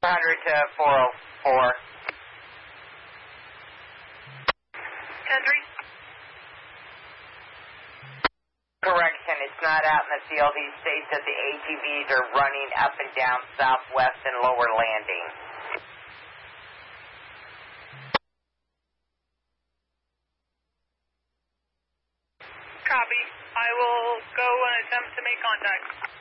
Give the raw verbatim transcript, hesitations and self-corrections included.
hundred to four oh four. Country? Correction, it's not out in the field. He states that the A T Vs are running up and down Southwest and Lower Landing. Copy. I will go and attempt to make contact.